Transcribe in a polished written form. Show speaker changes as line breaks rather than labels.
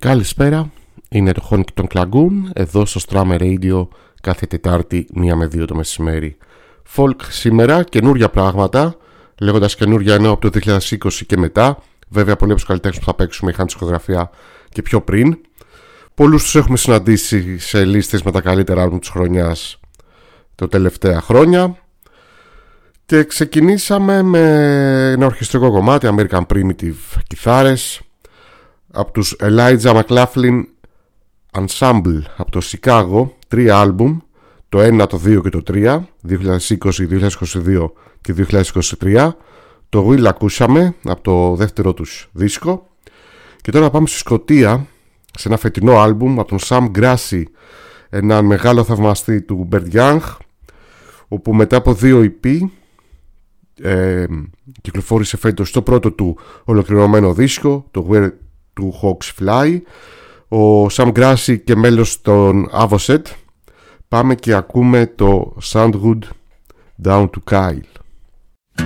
Καλησπέρα, είναι το Χόνικ των Κλαγκούν, εδώ στο Strammer Radio κάθε Τετάρτη 1 με 2 το μεσημέρι. Folk σήμερα, καινούρια πράγματα, λέγοντας καινούρια εννοώ από το 2020 και μετά. Βέβαια πολλοί από τους καλλιτέχνες που θα παίξουμε είχαν δισκογραφία και πιο πριν. Πολλούς τους έχουμε συναντήσει σε λίστες με τα καλύτερα άλμπουμ της χρονιάς τα τελευταία χρόνια. Και ξεκινήσαμε με ένα ορχιστρικό κομμάτι, American Primitive κιθάρες, από τους Elijah McLaughlin Ensemble από το Σικάγο, 3 άλμπουμ, το 1, το 2 και το 3, 2020, 2022 και 2023. Το Will ακούσαμε από το δεύτερο τους δίσκο. Και τώρα πάμε στη Σκωτία, σε ένα φετινό άλμπουμ από τον Sam Grassi, έναν μεγάλο θαυμαστή του Bert Young, όπου μετά από 2 EP κυκλοφόρησε φέτος το πρώτο του ολοκληρωμένο δίσκο, το Where Two Hawks Fly. Ο Sam Grassi και μέλος των Avocet. Πάμε και ακούμε το Sandwood Down to Kyle.